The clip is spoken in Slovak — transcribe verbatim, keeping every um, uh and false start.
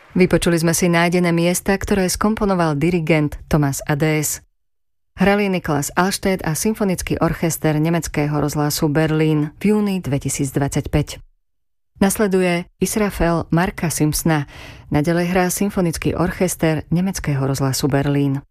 Vypočuli sme si nájdené miesta, ktoré skomponoval dirigent Thomas Adès. Hrali Niklas Alstedt a Symfonický orchester Nemeckého rozhlasu Berlín v júni dvetisícdvadsaťpäť. Nasleduje Israfel Marka Simpsona. Naďalej hrá Symfonický orchester Nemeckého rozhlasu Berlín.